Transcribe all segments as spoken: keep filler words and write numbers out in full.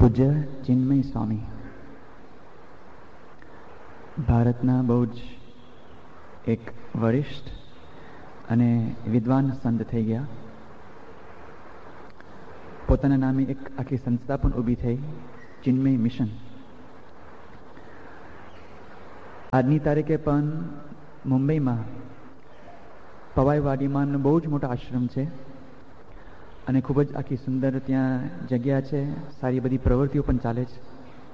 પૂજ્ય ચિન્મય સ્વામી ભારતના બહુ જ એક વરિષ્ઠ અને વિદ્વાન સંત થઈ ગયા. પોતાના નામે એક આખી સંસ્થા પણ ઊભી થઈ, ચિન્મય મિશન. આજની તારીખે પણ મુંબઈમાં પવાઈવાડીમાં બહુ જ મોટો આશ્રમ છે અને ખૂબ જ આખી સુંદર ત્યાં જગ્યા છે. સારી બધી પ્રવૃત્તિઓ પણ ચાલે છે.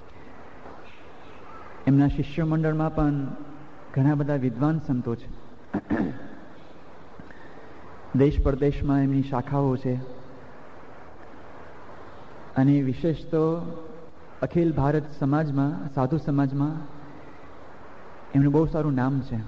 એમના શિષ્ય મંડળમાં પણ ઘણા બધા વિદ્વાન સંતો છે. દેશ પરદેશમાં એમની શાખાઓ છે અને વિશેષ તો અખિલ ભારત સમાજમાં, સાધુ સમાજમાં એમનું બહુ સારું નામ છે.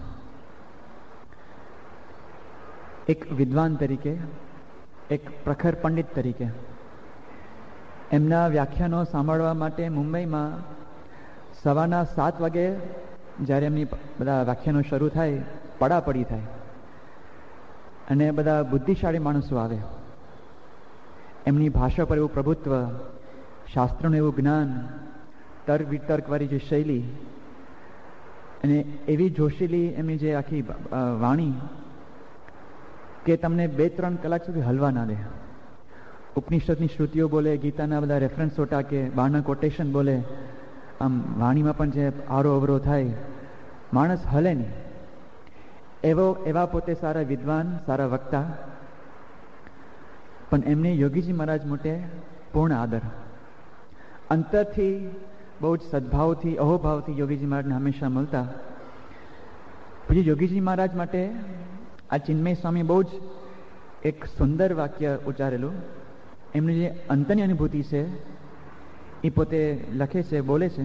એક વિદ્વાન તરીકે, એક પ્રખર પંડિત તરીકે એમના વ્યાખ્યાનો સાંભળવા માટે મુંબઈમાં સવારના સાત વાગે જ્યારે એમની બધા વ્યાખ્યાનો શરૂ થાય, પડાપડી થાય અને બધા બુદ્ધિશાળી માણસો આવે. એમની ભાષા પર એવું પ્રભુત્વ, શાસ્ત્રનું એવું જ્ઞાન, તર્ક વિતર્કવાળી જે શૈલી અને એવી જોશીલી એમની જે આખી વાણી કે તમને બે ત્રણ કલાક સુધી હલવા ના દે. ઉપનિષદની શ્રુતિઓ બોલે, ગીતાના બધા રેફરન્સો ટાકે, બહારના કોટેશન બોલે. આમ વાણીમાં પણ જે આરો અવરો થાય, માણસ હલે નહીં. એવો એવા પોતે સારા વિદ્વાન, સારા વક્તા, પણ એમને યોગીજી મહારાજ માટે પૂર્ણ આદર. અંતરથી બહુ જ સદભાવથી, અહોભાવથી યોગીજી મહારાજને હંમેશા મળતા. પછી યોગીજી મહારાજ માટે આ ચિન્મય સ્વામી બહુ જ એક સુંદર વાક્ય ઉચ્ચારેલું. એમની જે અંતરની અનુભૂતિ છે એ પોતે લખે છે, બોલે છે.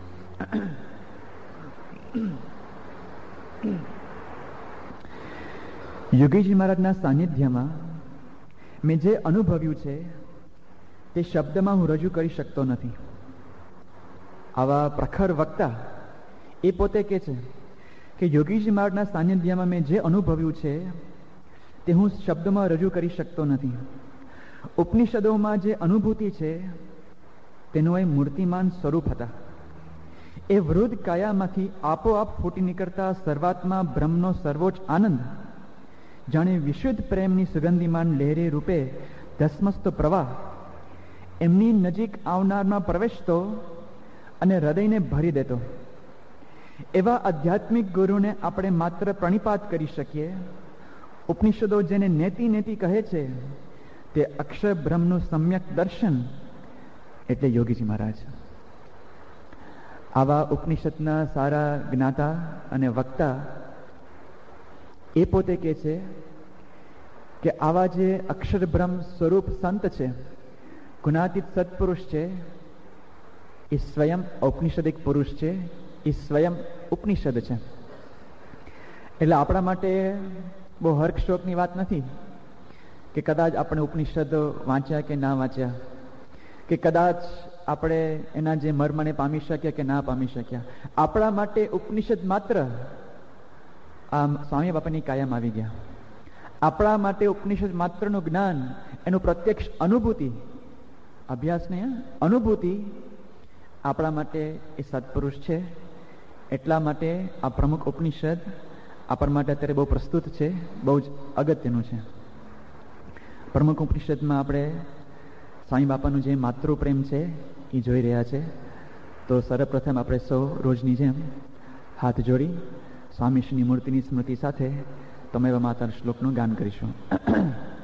યોગીજી મહારાજના સાનિધ્યમાં મેં જે અનુભવ્યું છે તે શબ્દમાં હું રજૂ કરી શકતો નથી. આવા પ્રખર વક્તા એ પોતે કહે છે કે યોગીજી મહારાજના સાનિધ્યમાં મેં જે અનુભવ્યું છે તે હું શબ્દમાં રજૂ કરી શકતો નથી. ઉપનિષદોમાં જે અનુભૂતિ છે તેનું એ મૂર્તિમાન સ્વરૂપ હતા. એ વૃદ્ધ કાયામાંથી આપોઆપ ફૂટી નીકળતા સર્વાત્મા બ્રહ્મનો સર્વોચ્ચ આનંદ, જાણે વિશુદ્ધ પ્રેમની સુગંધીમાન લહેરી રૂપે ધસમસતો પ્રવાહ એમની નજીક આવનારમાં પ્રવેશતો અને હૃદયને ભરી દેતો. એવા આધ્યાત્મિક ગુરુને આપણે માત્ર પ્રણિપાત કરી શકીએ. ઉપનિષદો જેને નેતિ નેતિ કહે છે તે અક્ષર બ્રહ્મનું સમ્યક દર્શન એટલે યોગીજી મહારાજ. આવા ઉપનિષદના સારા જ્ઞાતા અને વક્તા એ પોતે કહે છે કે આવા જે અક્ષર બ્રહ્મ સ્વરૂપ સંત છે, ગુણાતીત સત્પુરુષ છે, એ સ્વયં ઔપનિષદિક પુરુષ છે, એ સ્વયં ઉપનિષદ છે. એટલે આપણા માટે બહુ હર્ષ શોકની વાત નથી કે કદાચ આપણે ઉપનિષદ વાંચ્યા કે ના વાંચ્યા, કે કદાચ આપણે એના જે મર્મને પામી શક્યા કે ના પામી શક્યા. આપણા માટે ઉપનિષદ માત્ર આ સ્વામી બાપાની કાયમ આવી ગયા. આપણા માટે ઉપનિષદ માત્રનું જ્ઞાન, એનું પ્રત્યક્ષ અનુભૂતિ, અભ્યાસ નહીં, અનુભૂતિ આપણા માટે એ સત્પુરુષ છે. એટલા માટે આ પ્રમુખ ઉપનિષદ આપણા માટે અત્યારે બહુ પ્રસ્તુત છે, બહુ જ અગત્યનું છે. પ્રમુખ ઉપનિષદમાં આપણે સ્વામી બાપાનું જે માતૃ પ્રેમ છે એ જોઈ રહ્યા છે. તો સર્વપ્રથમ આપણે સૌ રોજની જેમ હાથ જોડી સ્વામીશ્રીની મૂર્તિની સ્મૃતિ સાથે તમે માતાના શ્લોકનું ગાન કરીશું.